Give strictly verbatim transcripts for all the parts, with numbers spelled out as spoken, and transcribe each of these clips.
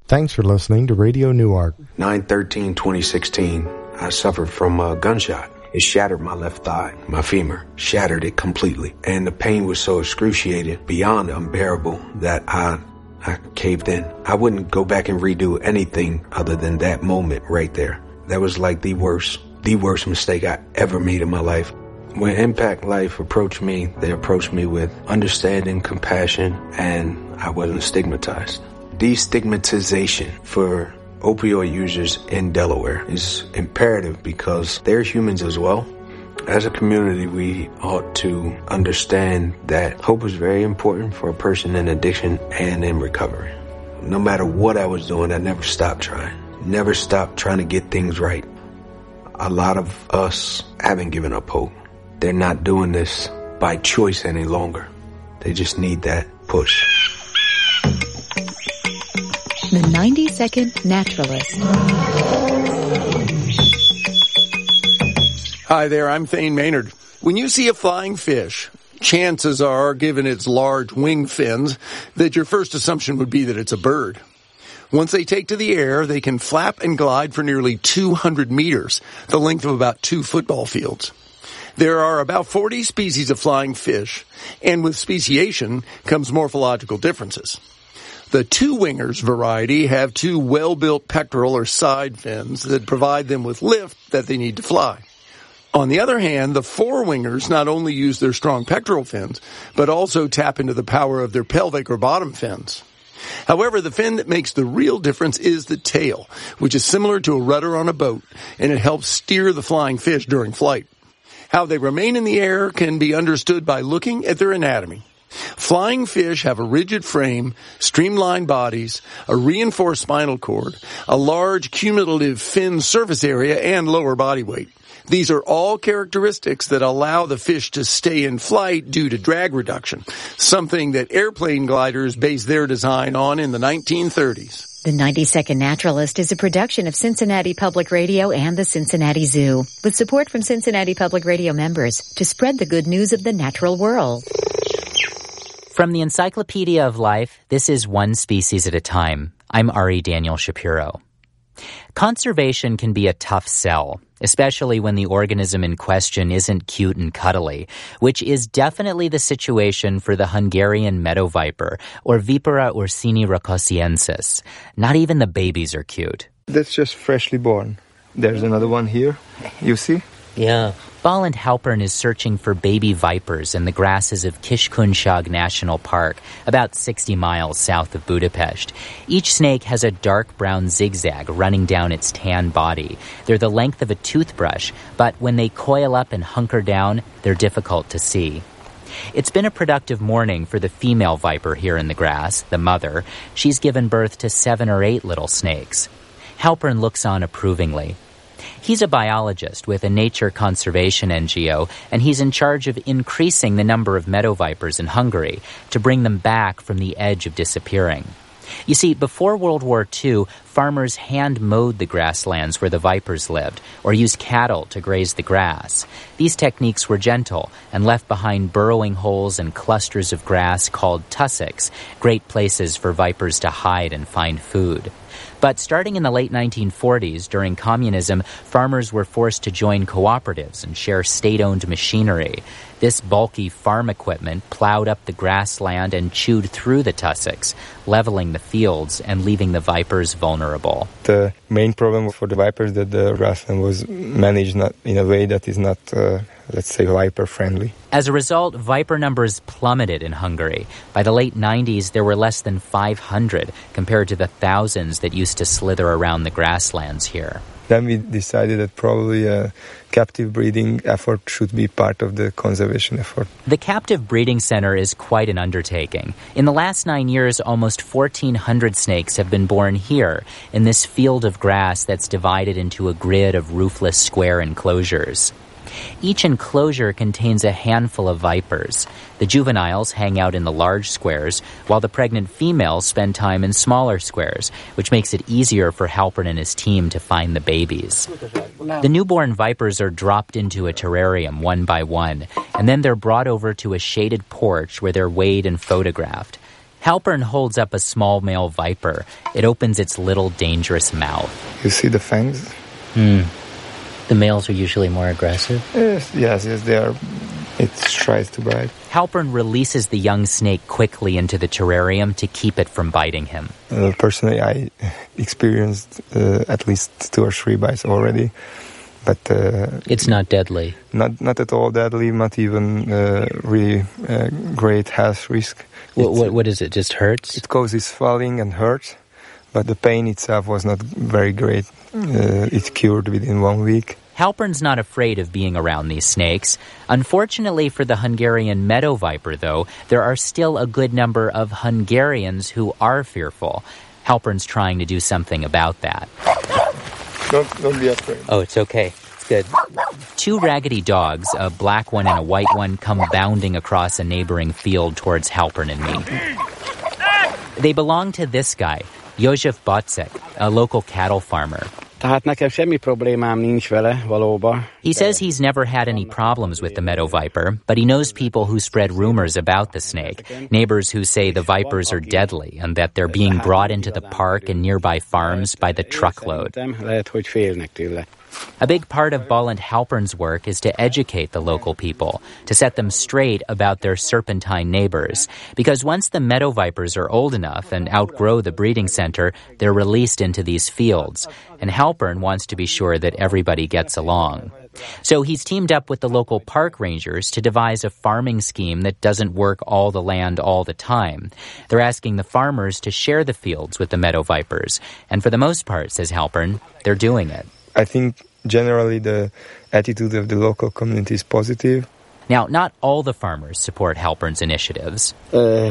Thanks for listening to Radio Newark. nine thirteen twenty sixteen, I suffered from a gunshot. It shattered my left thigh, my femur, shattered it completely. And the pain was so excruciating, beyond unbearable, that I I caved in. I wouldn't go back and redo anything other than that moment right there. That was like the worst, the worst mistake I ever made in my life. When Impact Life approached me, they approached me with understanding, compassion, and I wasn't stigmatized. Destigmatization for opioid users in Delaware is imperative because they're humans as well. As a community, we ought to understand that hope is very important for a person in addiction and in recovery. No matter what I was doing, I never stopped trying. Never stopped trying to get things right. A lot of us haven't given up hope. They're not doing this by choice any longer. They just need that push. The ninety second Naturalist. Hi there, I'm Thane Maynard. When you see a flying fish, chances are, given its large wing fins, that your first assumption would be that it's a bird. Once they take to the air, they can flap and glide for nearly two hundred meters, the length of about two football fields. There are about forty species of flying fish, and with speciation comes morphological differences. The two-wingers variety have two well-built pectoral or side fins that provide them with lift that they need to fly. On the other hand, the four-wingers not only use their strong pectoral fins, but also tap into the power of their pelvic or bottom fins. However, the fin that makes the real difference is the tail, which is similar to a rudder on a boat, and it helps steer the flying fish during flight. How they remain in the air can be understood by looking at their anatomy. Flying fish have a rigid frame, streamlined bodies, a reinforced spinal cord, a large cumulative fin surface area, and lower body weight. These are all characteristics that allow the fish to stay in flight due to drag reduction, something that airplane gliders based their design on in the nineteen thirties. The ninety second Naturalist is a production of Cincinnati Public Radio and the Cincinnati Zoo, with support from Cincinnati Public Radio members to spread the good news of the natural world. From the Encyclopedia of Life, this is One Species at a Time. I'm Ari Daniel Shapiro. Conservation can be a tough sell, especially when the organism in question isn't cute and cuddly, which is definitely the situation for the Hungarian meadow viper, or Vipera ursini racosiensis. Not even the babies are cute. That's just freshly born. There's another one here. You see? Yeah. Balint Halpern is searching for baby vipers in the grasses of Kiskunság National Park, about sixty miles south of Budapest. Each snake has a dark brown zigzag running down its tan body. They're the length of a toothbrush, but when they coil up and hunker down, they're difficult to see. It's been a productive morning for the female viper here in the grass, the mother. She's given birth to seven or eight little snakes. Halpern looks on approvingly. He's a biologist with a nature conservation N G O, and he's in charge of increasing the number of meadow vipers in Hungary to bring them back from the edge of disappearing. You see, before World War Two, farmers hand-mowed the grasslands where the vipers lived, or used cattle to graze the grass. These techniques were gentle and left behind burrowing holes and clusters of grass called tussocks, great places for vipers to hide and find food. But starting in the late nineteen forties, during communism, farmers were forced to join cooperatives and share state-owned machinery. This bulky farm equipment plowed up the grassland and chewed through the tussocks, leveling the fields and leaving the vipers vulnerable. The main problem for the vipers is that the grassland was managed not in a way that is not, uh, let's say, viper-friendly. As a result, viper numbers plummeted in Hungary. By the late nineties, there were less than five hundred compared to the thousands that used to slither around the grasslands here. Then we decided that probably a captive breeding effort should be part of the conservation effort. The captive breeding center is quite an undertaking. In the last nine years, almost fourteen hundred snakes have been born here, in this field of grass that's divided into a grid of roofless square enclosures. Each enclosure contains a handful of vipers. The juveniles hang out in the large squares, while the pregnant females spend time in smaller squares, which makes it easier for Halpern and his team to find the babies. The newborn vipers are dropped into a terrarium one by one, and then they're brought over to a shaded porch where they're weighed and photographed. Halpern holds up a small male viper. It opens its little dangerous mouth. You see the fangs? Hmm. The males are usually more aggressive? Yes, yes, yes, they are. It tries to bite. Halpern releases the young snake quickly into the terrarium to keep it from biting him. Uh, personally, I experienced uh, at least two or three bites already. But uh, it's not deadly. Not not at all deadly, not even uh, really uh, great health risk. What, what, what is it, just hurts? It causes swelling and hurt, but the pain itself was not very great. Uh, it cured within one week. Halpern's not afraid of being around these snakes. Unfortunately for the Hungarian meadow viper, though, there are still a good number of Hungarians who are fearful. Halpern's trying to do something about that. Don't, don't be afraid. Oh, it's okay. It's good. Two raggedy dogs, a black one and a white one, come bounding across a neighboring field towards Halpern and me. They belong to this guy, József Bocek, a local cattle farmer. He says he's never had any problems with the meadow viper, but he knows people who spread rumors about the snake, neighbors who say the vipers are deadly and that they're being brought into the park and nearby farms by the truckload. A big part of Balint Halpern's work is to educate the local people, to set them straight about their serpentine neighbors. Because once the meadow vipers are old enough and outgrow the breeding center, they're released into these fields. And Halpern wants to be sure that everybody gets along. So he's teamed up with the local park rangers to devise a farming scheme that doesn't work all the land all the time. They're asking the farmers to share the fields with the meadow vipers. And for the most part, says Halpern, they're doing it. I think generally the attitude of the local community is positive. Now, not all the farmers support Halpern's initiatives. Uh,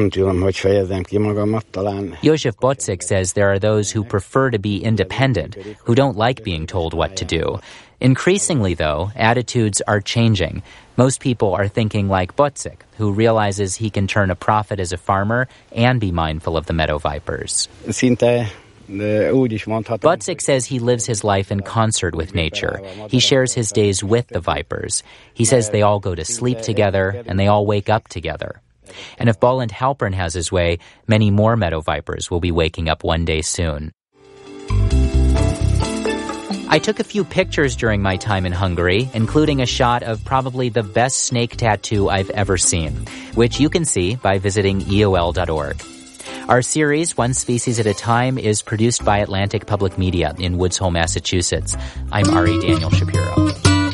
József Bocek says there are those who prefer to be independent, who don't like being told what to do. Increasingly, though, attitudes are changing. Most people are thinking like Bocek, who realizes he can turn a profit as a farmer and be mindful of the meadow vipers. Bocek says he lives his life in concert with nature. He shares his days with the vipers. He says they all go to sleep together and they all wake up together. And if Balint Halpern has his way, many more meadow vipers will be waking up one day soon. I took a few pictures during my time in Hungary, including a shot of probably the best snake tattoo I've ever seen, which you can see by visiting E O L dot org. Our series, One Species at a Time, is produced by Atlantic Public Media in Woods Hole, Massachusetts. I'm Ari Daniel Shapiro.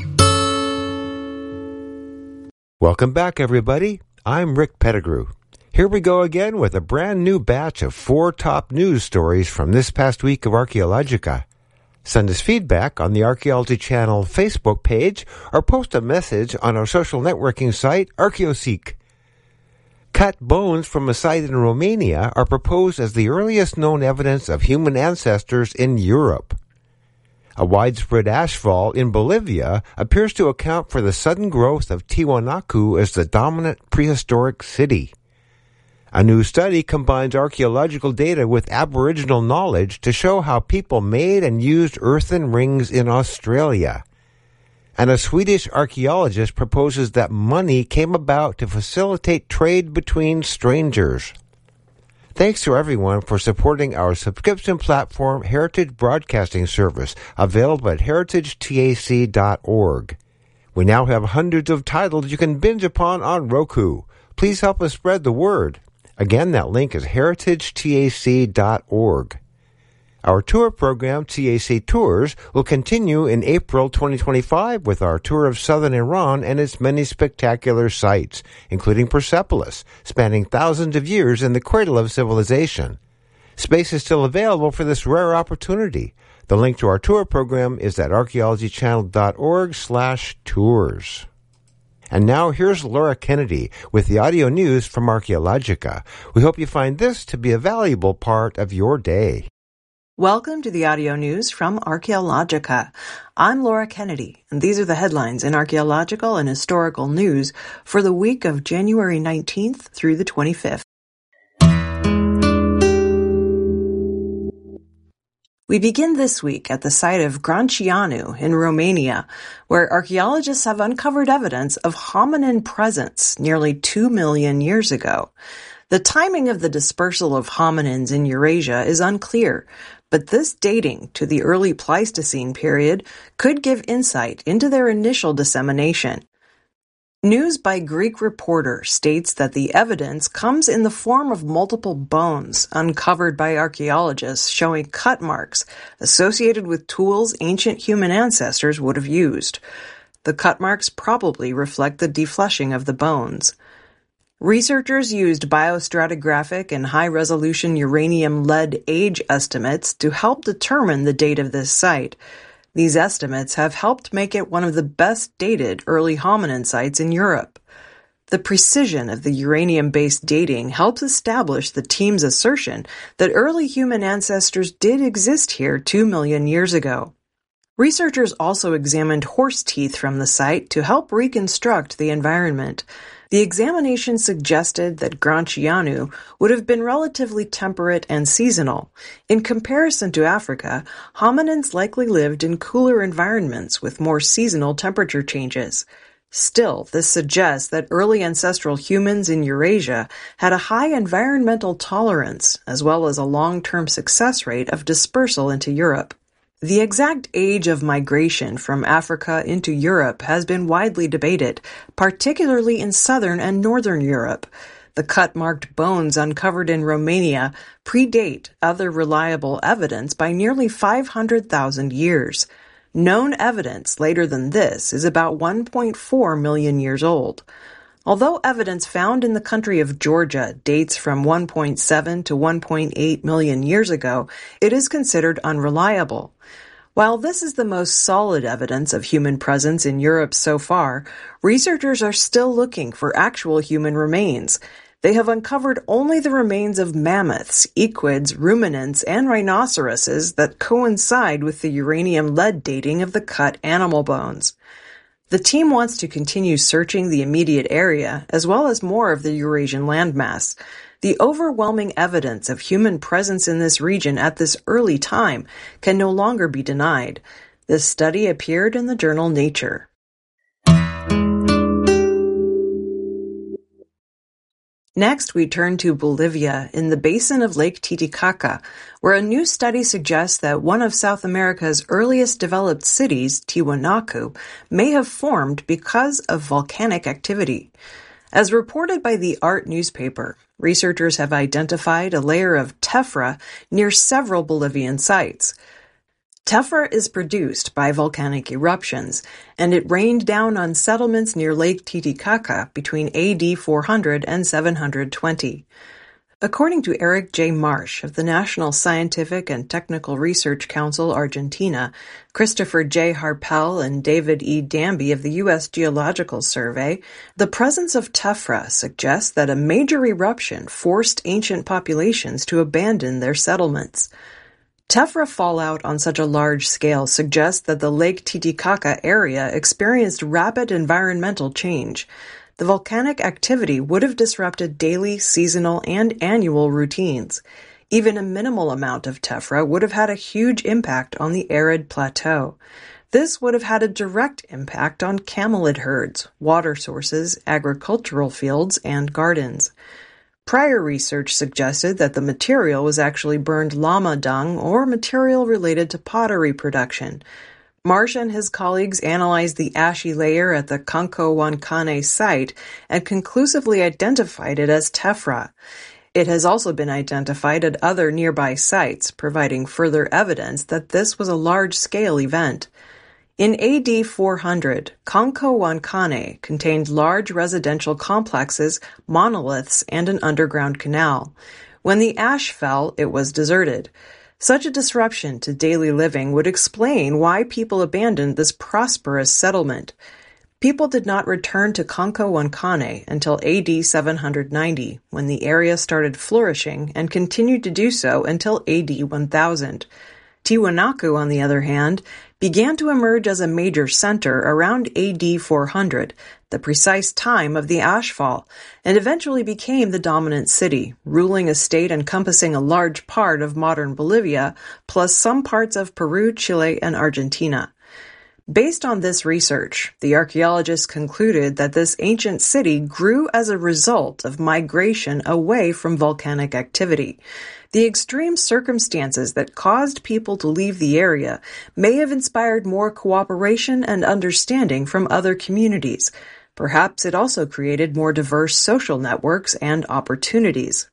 Welcome back, everybody. I'm Rick Pettigrew. Here we go again with a brand new batch of four top news stories from this past week of Archaeologica. Send us feedback on the Archaeology Channel Facebook page or post a message on our social networking site, Archaeoseek. Cut bones from a site in Romania are proposed as the earliest known evidence of human ancestors in Europe. A widespread ashfall in Bolivia appears to account for the sudden growth of Tiwanaku as the dominant prehistoric city. A new study combines archaeological data with Aboriginal knowledge to show how people made and used earthen rings in Australia. And a Swedish archaeologist proposes that money came about to facilitate trade between strangers. Thanks to everyone for supporting our subscription platform, Heritage Broadcasting Service, available at heritage tac dot org. We now have hundreds of titles you can binge upon on Roku. Please help us spread the word. Again, that link is heritage tac dot org. Our tour program, T A C Tours, will continue in April twenty twenty-five with our tour of southern Iran and its many spectacular sites, including Persepolis, spanning thousands of years in the cradle of civilization. Space is still available for this rare opportunity. The link to our tour program is at archaeology channel dot org slash tours. And now here's Laura Kennedy with the audio news from Archaeologica. We hope you find this to be a valuable part of your day. Welcome to the audio news from Archaeologica. I'm Laura Kennedy, and these are the headlines in archaeological and historical news for the week of January nineteenth through the twenty-fifth. We begin this week at the site of Granceanu in Romania, where archaeologists have uncovered evidence of hominin presence nearly two million years ago. The timing of the dispersal of hominins in Eurasia is unclear, but this dating to the early Pleistocene period could give insight into their initial dissemination. News by Greek Reporter states that the evidence comes in the form of multiple bones uncovered by archaeologists showing cut marks associated with tools ancient human ancestors would have used. The cut marks probably reflect the defleshing of the bones. Researchers used biostratigraphic and high-resolution uranium-lead age estimates to help determine the date of this site. These estimates have helped make it one of the best-dated early hominin sites in Europe. The precision of the uranium-based dating helps establish the team's assertion that early human ancestors did exist here two million years ago. Researchers also examined horse teeth from the site to help reconstruct the environment. The examination suggested that Grantianu would have been relatively temperate and seasonal. In comparison to Africa, hominins likely lived in cooler environments with more seasonal temperature changes. Still, this suggests that early ancestral humans in Eurasia had a high environmental tolerance, as well as a long-term success rate of dispersal into Europe. The exact age of migration from Africa into Europe has been widely debated, particularly in southern and northern Europe. The cut-marked bones uncovered in Romania predate other reliable evidence by nearly five hundred thousand years. Known evidence later than this is about one point four million years old. Although evidence found in the country of Georgia dates from one point seven to one point eight million years ago, it is considered unreliable. While this is the most solid evidence of human presence in Europe so far, researchers are still looking for actual human remains. They have uncovered only the remains of mammoths, equids, ruminants, and rhinoceroses that coincide with the uranium-lead dating of the cut animal bones. The team wants to continue searching the immediate area, as well as more of the Eurasian landmass. The overwhelming evidence of human presence in this region at this early time can no longer be denied. This study appeared in the journal Nature. Next, we turn to Bolivia in the basin of Lake Titicaca, where a new study suggests that one of South America's earliest developed cities, Tiwanaku, may have formed because of volcanic activity. As reported by the Art newspaper, researchers have identified a layer of tephra near several Bolivian sites. Tephra is produced by volcanic eruptions, and it rained down on settlements near Lake Titicaca between A D four hundred and seven hundred twenty. According to Eric J. Marsh of the National Scientific and Technical Research Council Argentina, Christopher J. Harpel and David E. Danby of the U S Geological Survey, the presence of tephra suggests that a major eruption forced ancient populations to abandon their settlements. Tephra fallout on such a large scale suggests that the Lake Titicaca area experienced rapid environmental change. The volcanic activity would have disrupted daily, seasonal, and annual routines. Even a minimal amount of tephra would have had a huge impact on the arid plateau. This would have had a direct impact on camelid herds, water sources, agricultural fields, and gardens. Prior research suggested that the material was actually burned llama dung or material related to pottery production. Marsh and his colleagues analyzed the ashy layer at the Canco-Huancane site and conclusively identified it as tephra. It has also been identified at other nearby sites, providing further evidence that this was a large-scale event. In A D four hundred, Canco-Huancane contained large residential complexes, monoliths, and an underground canal. When the ash fell, it was deserted. Such a disruption to daily living would explain why people abandoned this prosperous settlement. People did not return to Canco-Huancane until A D seven hundred ninety, when the area started flourishing and continued to do so until A D one thousand. Tiwanaku, on the other hand, began to emerge as a major center around A D four hundred, the precise time of the ashfall, and eventually became the dominant city, ruling a state encompassing a large part of modern Bolivia, plus some parts of Peru, Chile, and Argentina. Based on this research, the archaeologists concluded that this ancient city grew as a result of migration away from volcanic activity. The extreme circumstances that caused people to leave the area may have inspired more cooperation and understanding from other communities. Perhaps it also created more diverse social networks and opportunities.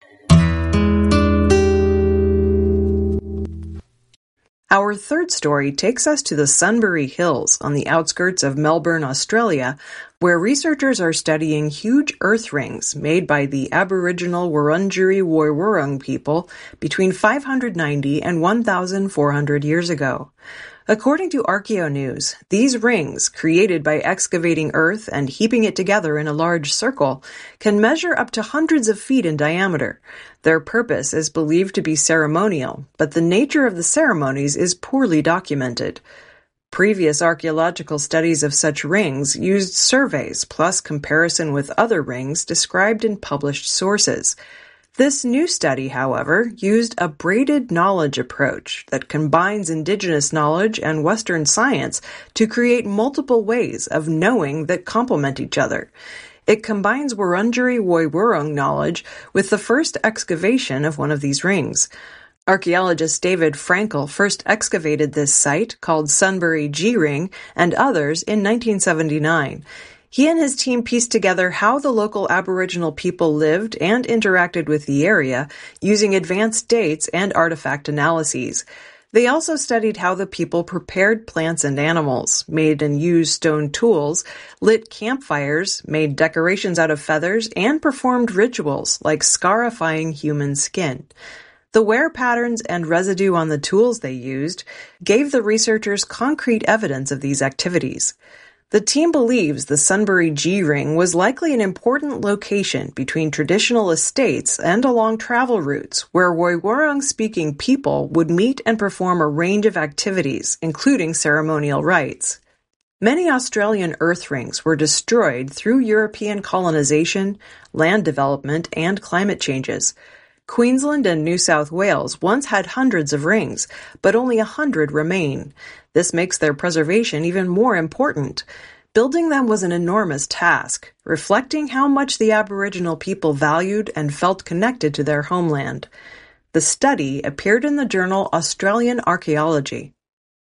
Our third story takes us to the Sunbury Hills on the outskirts of Melbourne, Australia, where researchers are studying huge earth rings made by the Aboriginal Wurundjeri Woiwurrung people between five hundred ninety and one thousand four hundred years ago. According to ArchaeoNews, these rings, created by excavating earth and heaping it together in a large circle, can measure up to hundreds of feet in diameter. Their purpose is believed to be ceremonial, but the nature of the ceremonies is poorly documented. Previous archaeological studies of such rings used surveys plus comparison with other rings described in published sources. This new study, however, used a braided knowledge approach that combines indigenous knowledge and Western science to create multiple ways of knowing that complement each other. It combines Wurundjeri Woiwurrung knowledge with the first excavation of one of these rings. Archaeologist David Frankel first excavated this site, called Sunbury G-Ring, and others in nineteen seventy-nine. He and his team pieced together how the local Aboriginal people lived and interacted with the area using advanced dates and artifact analyses. They also studied how the people prepared plants and animals, made and used stone tools, lit campfires, made decorations out of feathers, and performed rituals like scarifying human skin. The wear patterns and residue on the tools they used gave the researchers concrete evidence of these activities. The team believes the Sunbury G-Ring was likely an important location between traditional estates and along travel routes where Woiwurrung-speaking people would meet and perform a range of activities, including ceremonial rites. Many Australian earth rings were destroyed through European colonization, land development, and climate changes. Queensland and New South Wales once had hundreds of rings, but only a hundred remain. This makes their preservation even more important. Building them was an enormous task, reflecting how much the Aboriginal people valued and felt connected to their homeland. The study appeared in the journal Australian Archaeology.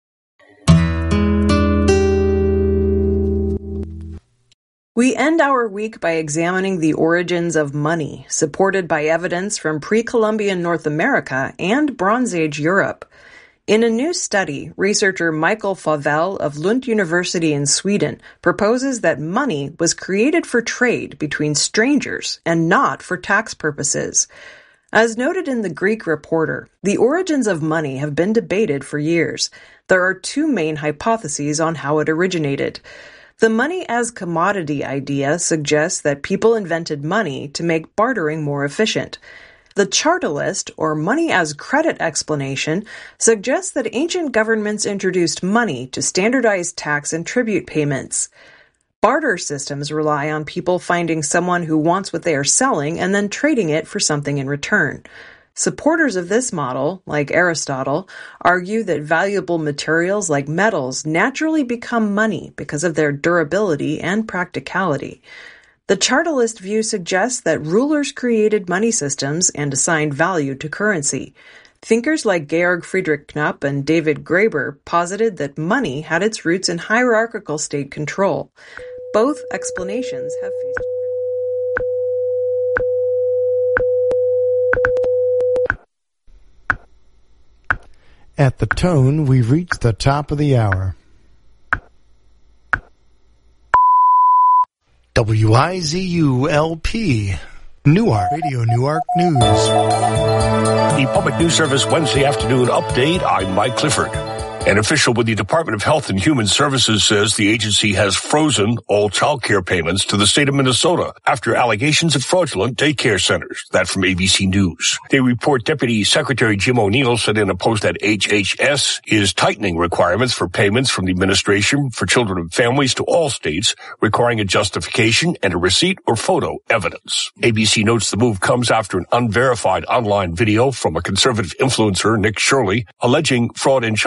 We end our week by examining the origins of money, supported by evidence from pre-Columbian North America and Bronze Age Europe. In a new study, researcher Michael Favell of Lund University in Sweden proposes that money was created for trade between strangers and not for tax purposes. As noted in the Greek Reporter, the origins of money have been debated for years. There are two main hypotheses on how it originated. The money as commodity idea suggests that people invented money to make bartering more efficient. The chartalist, or money as credit explanation, suggests that ancient governments introduced money to standardize tax and tribute payments. Barter systems rely on people finding someone who wants what they are selling and then trading it for something in return. Supporters of this model, like Aristotle, argue that valuable materials like metals naturally become money because of their durability and practicality. The chartalist view suggests that rulers created money systems and assigned value to currency. Thinkers like Georg Friedrich Knapp and David Graeber posited that money had its roots in hierarchical state control. Both explanations have faced At the tone, we've reached the top of the hour. W I Z U L P, Newark, Radio Newark News. The Public News Service Wednesday afternoon update. I'm Mike Clifford. An official with the Department of Health and Human Services says the agency has frozen all child care payments to the state of Minnesota after allegations of fraudulent daycare centers. That from A B C News. They report Deputy Secretary Jim O'Neill said in a post that H H S is tightening requirements for payments from the Administration for Children and Families to all states, requiring a justification and a receipt or photo evidence. A B C notes the move comes after an unverified online video from a conservative influencer, Nick Shirley, alleging fraud in child care and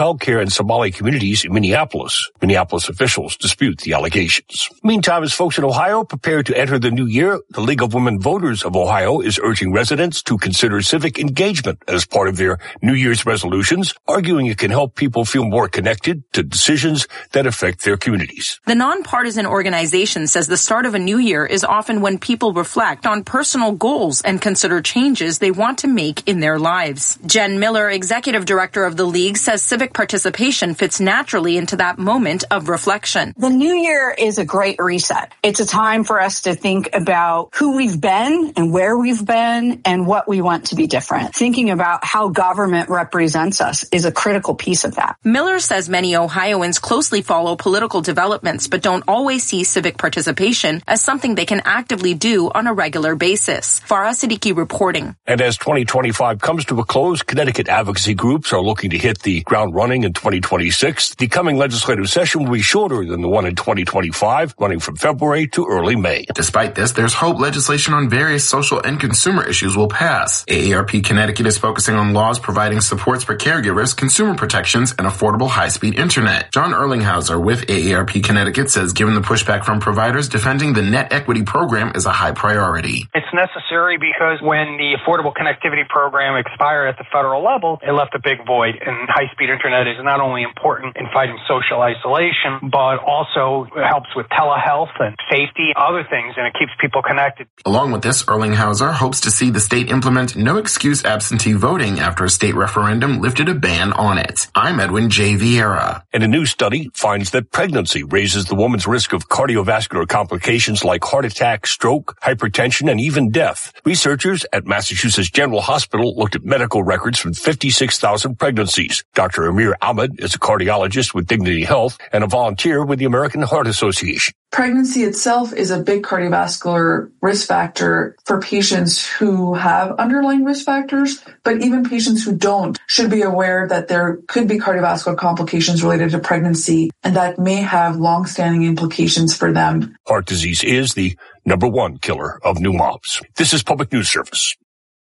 Somali communities in Minneapolis. Minneapolis officials dispute the allegations. Meantime, as folks in Ohio prepare to enter the new year, the League of Women Voters of Ohio is urging residents to consider civic engagement as part of their New Year's resolutions, arguing it can help people feel more connected to decisions that affect their communities. The nonpartisan organization says the start of a new year is often when people reflect on personal goals and consider changes they want to make in their lives. Jen Miller, executive director of the League, says civic participation fits naturally into that moment of reflection. The new year is a great reset. It's a time for us to think about who we've been and where we've been and what we want to be different. Thinking about how government represents us is a critical piece of that. Miller says many Ohioans closely follow political developments but don't always see civic participation as something they can actively do on a regular basis. Farah Siddiqui reporting. And as twenty twenty-five comes to a close, Connecticut advocacy groups are looking to hit the ground running in twenty twenty-six. The coming legislative session will be shorter than the one in twenty twenty-five, running from February to early May. Despite this, there's hope legislation on various social and consumer issues will pass. A A R P Connecticut is focusing on laws providing supports for caregivers, consumer protections, and affordable high-speed internet. John Erlinghauser with A A R P Connecticut says given the pushback from providers, defending the net equity program is a high priority. It's necessary because when the Affordable Connectivity Program expired at the federal level, it left a big void, and high-speed internet is not only important in fighting social isolation, but also helps with telehealth and safety, other things, and it keeps people connected. Along with this, Erlinghauser hopes to see the state implement no-excuse absentee voting after a state referendum lifted a ban on it. I'm Edwin J. Vieira. And a new study finds that pregnancy raises the woman's risk of cardiovascular complications like heart attack, stroke, hypertension, and even death. Researchers at Massachusetts General Hospital looked at medical records from fifty-six thousand pregnancies. Doctor Amir Ahmed is a cardiologist with Dignity Health and a volunteer with the American Heart Association. Pregnancy itself is a big cardiovascular risk factor for patients who have underlying risk factors, but even patients who don't should be aware that there could be cardiovascular complications related to pregnancy, and that may have long-standing implications for them. Heart disease is the number one killer of new moms. This is Public News Service.